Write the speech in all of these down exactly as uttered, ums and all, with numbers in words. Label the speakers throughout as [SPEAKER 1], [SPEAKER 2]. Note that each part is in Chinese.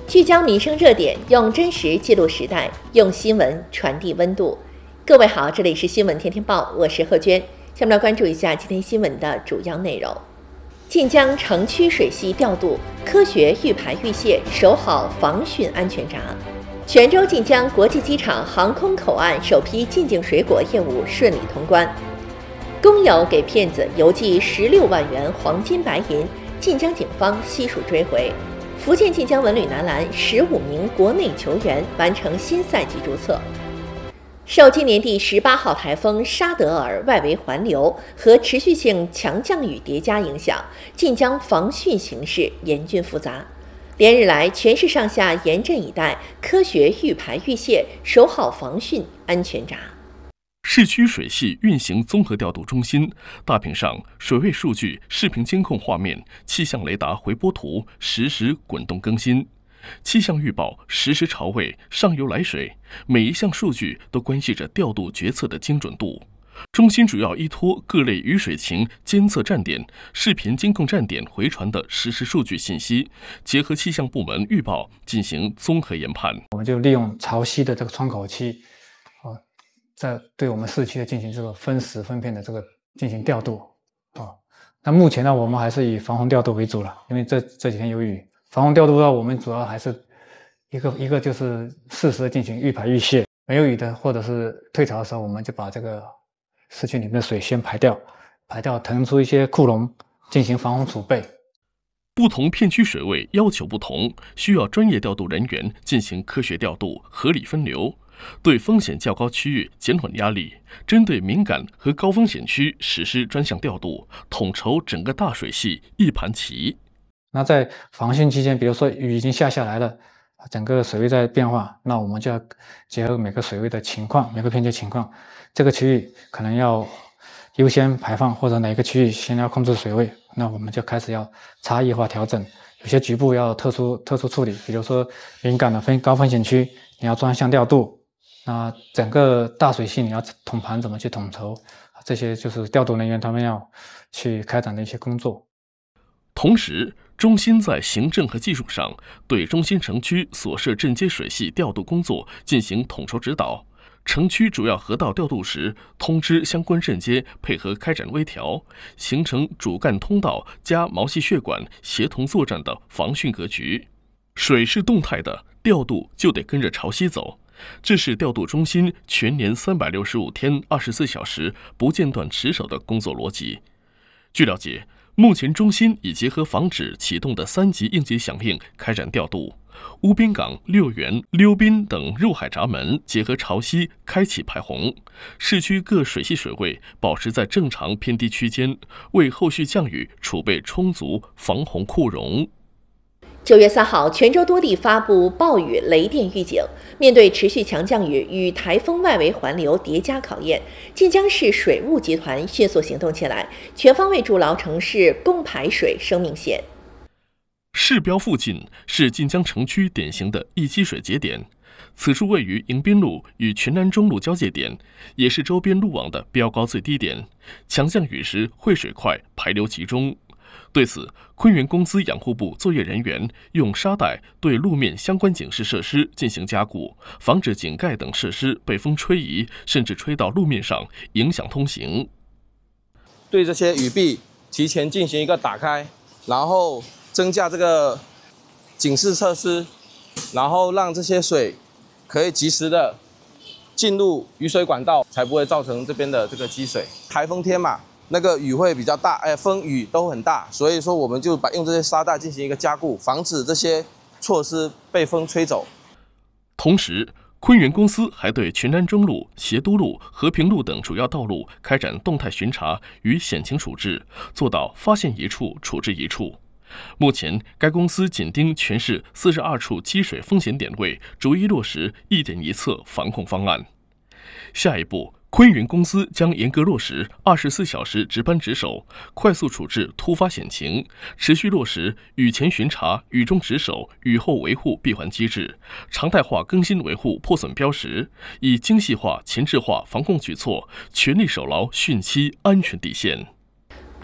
[SPEAKER 1] 聚焦民生热点，用真实记录时代，用新闻传递温度。各位好，这里是新闻天天报，我是贺娟。下面来关注一下今天新闻的主要内容。晋江城区水系调度，科学预排预泄，守好防汛安全闸。泉州晋江国际机场航空口岸首批进境水果业务顺利通关。工友给骗子邮寄十六万元黄金白银，晋江警方悉数追回。福建晋江文旅男篮十五名国内球员完成新赛季注册。受今年第十八号台风沙德尔外围环流和持续性强降雨叠加影响，晋江防汛形势严峻复杂。连日来，全市上下严阵以待，科学预排预泄，守好防汛安全闸。
[SPEAKER 2] 市区水系运行综合调度中心大屏上水位数据、视频监控画面、气象雷达回波图实时滚动更新，气象预报实时潮位、上游来水，每一项数据都关系着调度决策的精准度。中心主要依托各类雨水情监测站点、视频监控站点回传的实时数据信息，结合气象部门预报进行综合研判。
[SPEAKER 3] 我们就利用潮汐的这个窗口期，哦，在对我们市区的进行这个分时分片的这个进行调度。哦，那目前呢，我们还是以防洪调度为主了，因为这这几天有雨，防洪调度呢，我们主要还是一个一个就是适时的进行预排预泄，没有雨的或者是退潮的时候，我们就把这个市区里面的水先排掉，排掉腾出一些库容进行防洪储备。
[SPEAKER 2] 不同片区水位要求不同，需要专业调度人员进行科学调度，合理分流，对风险较高区域减缓压力，针对敏感和高风险区实施专项调度，统筹整个大水系一盘棋。
[SPEAKER 3] 那在防汛期间，比如说雨已经下下来了，整个水位在变化，那我们就要结合每个水位的情况，每个片区情况，这个区域可能要优先排放，或者哪个区域先要控制水位，那我们就开始要差异化调整。有些局部要特殊特殊处理，比如说敏感的分高风险区，你要专项调度。那整个大水系你要统盘怎么去统筹，这些就是调度人员他们要去开展的一些工作。
[SPEAKER 2] 同时，中心在行政和技术上对中心城区所涉镇街水系调度工作进行统筹指导。城区主要河道调度时，通知相关镇街配合开展微调，形成主干通道加毛细血管协同作战的防汛格局。水是动态的，调度就得跟着潮汐走，这是调度中心全年三百六十五天、二十四小时不间断持守的工作逻辑。据了解，目前中心已结合防止启动的三级应急响应开展调度，乌滨港、六园、溜滨等入海闸门结合潮汐开启排洪，市区各水系水位保持在正常偏低区间，为后续降雨储备充足防洪库容。
[SPEAKER 1] 九月三号，泉州多地发布暴雨雷电预警。面对持续强降雨与台风外围环流叠加考验，晋江市水务集团迅速行动起来，全方位筑牢城市供排水生命线。
[SPEAKER 2] 市标附近是晋江城区典型的易积水节点，此处位于迎宾路与全南中路交界点，也是周边路网的标高最低点。强降雨时汇水快，排流集中。对此，昆源公司养护部作业人员用沙袋对路面相关警示设施进行加固，防止井盖等设施被风吹移，甚至吹到路面上，影响通行。
[SPEAKER 4] 对这些雨壁提前进行一个打开，然后增加这个警示设施，然后让这些水可以及时的进入雨水管道，才不会造成这边的这个积水。台风天嘛，那个雨会比较大，哎，风雨都很大，所以说我们就把用这些沙袋进行一个加固，防止这些措施被风吹走。
[SPEAKER 2] 同时，昆源公司还对全南中路、协都路、和平路等主要道路开展动态巡查与险情处置，做到发现一处处置一处。目前，该公司紧盯全市四十二处积水风险点位，逐一落实一点一策防控方案。下一步，昆源公司将严格落实二十四小时值班值守，快速处置突发险情，持续落实雨前巡查、雨中值守、雨后维护闭环机制，常态化更新维护破损标识，以精细化、前置化防控举措，全力守牢汛期安全底线。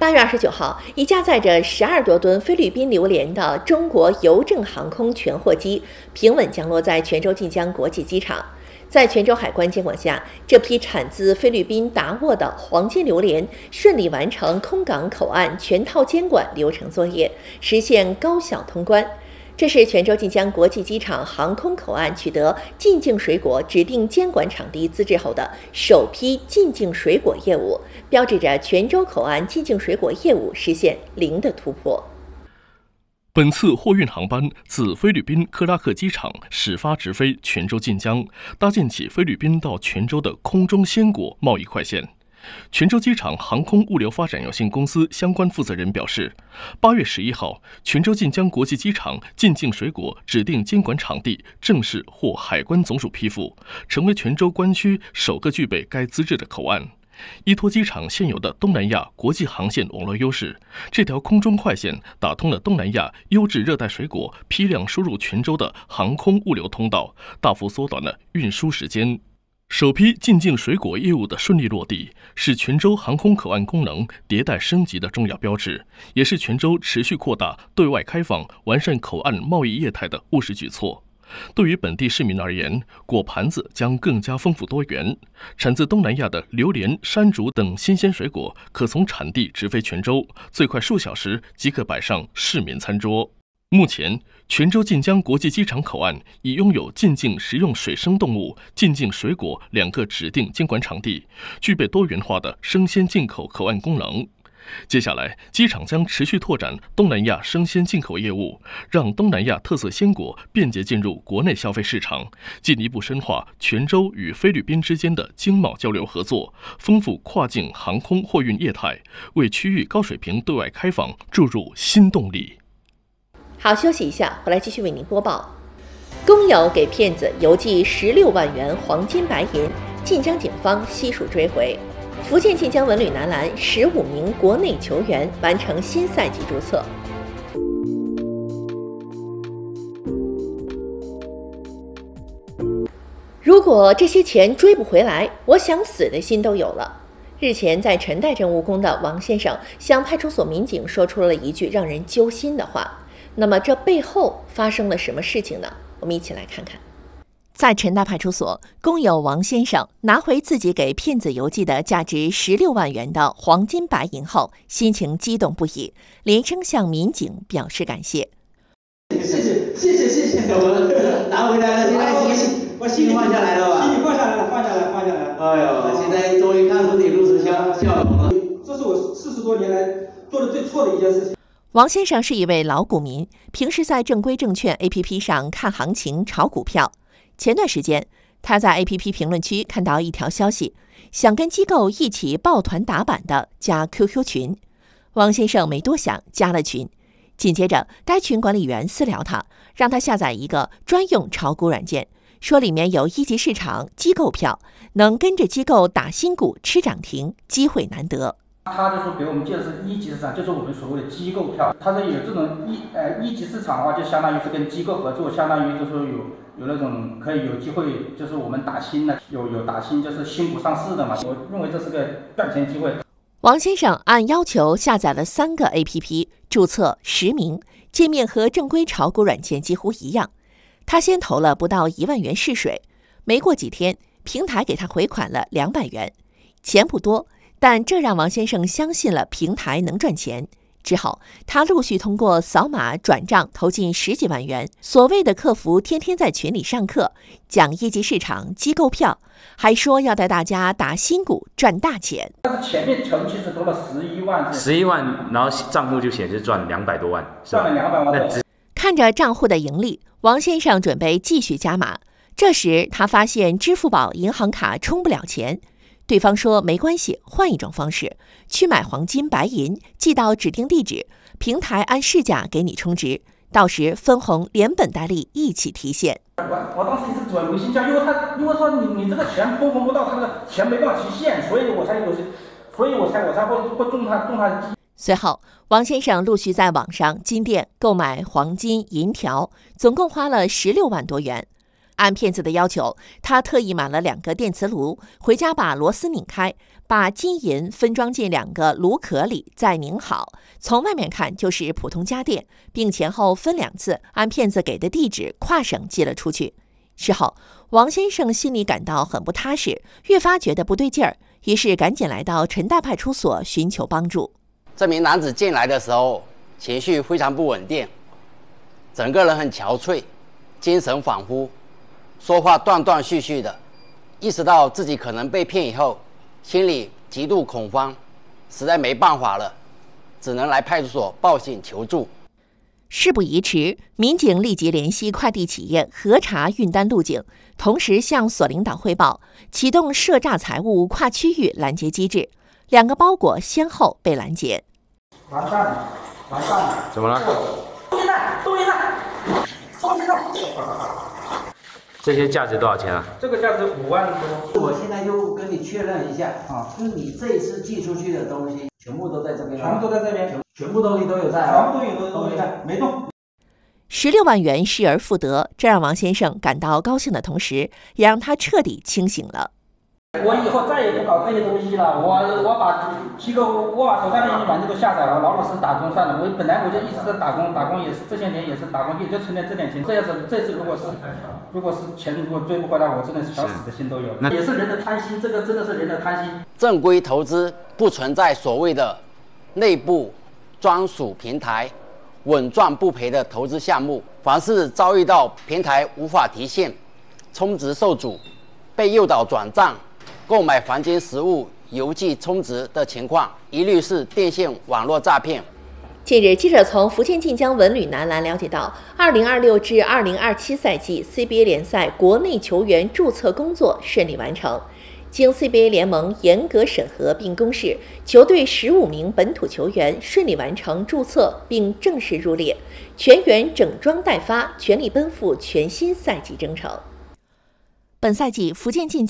[SPEAKER 1] 八月二十九号，一架载着十二多吨菲律宾榴莲的中国邮政航空全货机平稳降落在泉州晋江国际机场。在泉州海关监管下，这批产自菲律宾达沃的黄金榴莲顺利完成空港口岸全套监管流程作业，实现高效通关。这是泉州晋江国际机场航空口岸取得进境水果指定监管场地资质后的首批进境水果业务，标志着泉州口岸进境水果业务实现零的突破。
[SPEAKER 2] 本次货运航班自菲律宾克拉克机场始发直飞泉州晋江，搭建起菲律宾到泉州的空中鲜果贸易快线。泉州机场航空物流发展有限公司相关负责人表示，八月十一号，泉州晋江国际机场进境水果指定监管场地正式获海关总署批复，成为泉州关区首个具备该资质的口岸。依托机场现有的东南亚国际航线网络优势，这条空中快线打通了东南亚优质热带水果批量输入泉州的航空物流通道，大幅缩短了运输时间。首批进境水果业务的顺利落地，是泉州航空口岸功能迭代升级的重要标志，也是泉州持续扩大对外开放、完善口岸贸易业态的务实举措。对于本地市民而言，果盘子将更加丰富多元。产自东南亚的榴莲、山竹等新鲜水果，可从产地直飞泉州，最快数小时即可摆上市民餐桌。目前，泉州晋江国际机场口岸已拥有进境食用水生动物、进境水果两个指定监管场地，具备多元化的生鲜进口口岸功能。接下来，机场将持续拓展东南亚生鲜进口业务，让东南亚特色鲜果便捷进入国内消费市场，进一步深化泉州与菲律宾之间的经贸交流合作，丰富跨境航空货运业态，为区域高水平对外开放注入新动力。
[SPEAKER 1] 好，休息一下，回来继续为您播报。工友给骗子邮寄十六万元黄金白银，晋江警方悉数追回。福建晋江文旅男篮十五名国内球员完成新赛季注册。如果这些钱追不回来，我想死的心都有了。日前，在陈代镇务工的王先生向派出所民警说出了一句让人揪心的话。那么这背后发生了什么事情呢？我们一起来看看。在陈大派出所，工友王先生拿回自己给骗子邮寄的价值十六万元的黄金白银后，心情激动不已，连声向民警表示感谢。
[SPEAKER 5] 谢谢谢谢谢谢，我拿回来了，现在心我心放下来了吧？
[SPEAKER 6] 心放下来了，放下来，放下来。
[SPEAKER 5] 哎呦，现在终于看出你如此笑笑容了。
[SPEAKER 6] 这是我四十多年来做的最错的一件事情。
[SPEAKER 1] 王先生是一位老股民，平时在正规证券 A P P 上看行情、炒股票。前段时间，他在 A P P 评论区看到一条消息，想跟机构一起抱团打板的加 Q Q 群。王先生没多想，加了群。紧接着，该群管理员私聊他，让他下载一个专用炒股软件，说里面有一级市场机构票，能跟着机构打新股、吃涨停，机会难得。
[SPEAKER 7] 他就说给我们介绍是一级市场，就是我们所谓的机构票。他说有这种一呃一级市场的话，就相当于是跟机构合作，相当于就是说有有那种可以有机会，就是我们打新的，有有打新就是新股上市的嘛。我认为这是个赚钱机会。
[SPEAKER 1] 王先生按要求下载了三个 A P P， 注册实名，界面和正规炒股软件几乎一样。他先投了不到一万元试水，没过几天，平台给他回款了两百元，钱不多。但这让王先生相信了平台能赚钱。之后，他陆续通过扫码转账投进十几万元。所谓的客服天天在群里上课，讲一级市场机构票，还说要带大家打新股赚大钱。
[SPEAKER 7] 但是前面存其实投了十一万，
[SPEAKER 8] 十一万，然后账户就显示赚两百多万，
[SPEAKER 7] 赚了两百万。
[SPEAKER 1] 看着账户的盈利，王先生准备继续加码。这时，他发现支付宝银行卡充不了钱。对方说没关系，换一种方式，去买黄金白银，寄到指定地址，平台按市价给你充值，到时分红连本带利一起提现。
[SPEAKER 7] 我我当时也是转为心价，因为他因为说你你这个钱分红不到，他的钱没办法提现，所以我才有，所以我才我才会会中他中他。
[SPEAKER 1] 随后，王先生陆续在网上金店购买黄金银条，总共花了十六万多元。 按骗子的要求，他特意买了两个电磁炉，回家把螺丝拧开，把金银分装进两个炉壳里，再拧好。从外面看就是普通家电，并前后分两次按骗子给的地址跨省寄了出去。事后，王先生心里感到很不踏实，越发觉得不对劲儿，于是赶紧来到陈代派出所寻求帮助。
[SPEAKER 9] 这名男子进来的时候，情绪非常不稳定，整个人很憔悴，精神恍惚，说话断断续续的。意识到自己可能被骗以后，心里极度恐慌，实在没办法了，只能来派出所报警求助。
[SPEAKER 1] 事不宜迟，民警立即联系快递企业核查运单路径，同时向所领导汇报，启动涉诈财物跨区域拦截机制。两个包裹先后被拦截。
[SPEAKER 7] 完蛋了，完蛋了！
[SPEAKER 8] 怎么了？
[SPEAKER 7] 东西在，东西在，东西在。
[SPEAKER 8] 这些价值多少钱啊？
[SPEAKER 7] 这个价值五万多。
[SPEAKER 5] 我现在就跟你确认一下啊，就是你这一次寄出去的东西，全部都在这边，
[SPEAKER 7] 全部都在这边，全
[SPEAKER 5] 全部东西都有在啊，
[SPEAKER 7] 全部都有都有在，没动。
[SPEAKER 1] 十六万元失而复得，这让王先生感到高兴的同时，也让他彻底清醒了。
[SPEAKER 7] 我以后再也不搞这些东西了。我我把机构，我把手上那些软件都下载了，老老实实打工算了。我本来我就一直在打工，打工也是这些年也是打工，也就存点这点钱。这样子，这次如果是如果是钱如果追不回来，我真的是想死的心都有。也是人的贪心，这个真的是人的贪心。
[SPEAKER 9] 正规投资不存在所谓的内部专属平台、稳赚不赔的投资项目。凡是遭遇到平台无法提现、充值受阻、被诱导转账、购买黄金实物邮寄充值的情况，一律是电信网络诈骗。
[SPEAKER 1] 近日，记者从福建晋江文旅男篮了解到，二零二六至二零二七赛季 C B A 联赛国内球员注册工作顺利完成。经 C B A 联盟严格审核并公示，球队十五名本土球员顺利完成注册并正式入列，全员整装待发，全力奔赴全新赛季征程。本赛季福建晋江